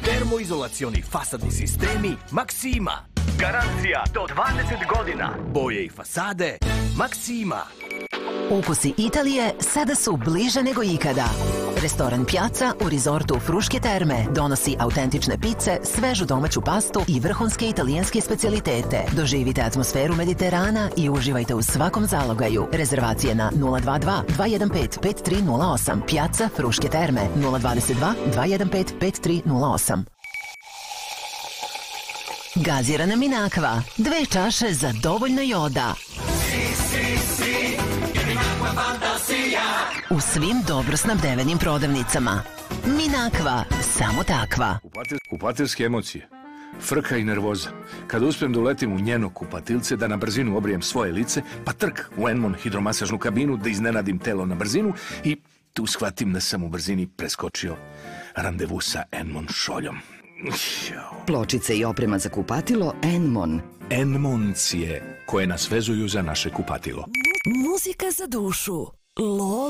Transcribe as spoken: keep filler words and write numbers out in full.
Termoizolacioni fasadni sistemi Maksima. Garancija do dvadeset godina. Boje i fasade Maksima. Ukusi Italije sada su bliže nego ikada. Restoran Piazza u rizortu Fruške terme donosi autentične pice, svežu domaću pastu i vrhunske italijanske specijalitete. Doživite atmosferu Mediterana i uživajte u svakom zalogaju. Rezervacije na nula dva dva dva jedan pet pet tri nula osam. Piazza Fruške terme nula dva dva dva jedan pet pet tri nula osam. Gazirana Minakva. Dve čaše za dovoljno joda. U svim dobro snabdevenim prodavnicama. Minakva, samo takva. Kupateljske emocije, frka i nervoza. Kada uspijem da uletim u njeno kupatilce, da na brzinu obrijem svoje lice, pa trk u Enmon hidromasažnu kabinu, da iznenadim telo na brzinu i tu shvatim da sam u brzini preskočio randevu sa Enmon šoljom. Pločice i oprema za kupatilo Enmon. Enmoncije koje nas vezuju za naše kupatilo. Muzika za dušu. Lola.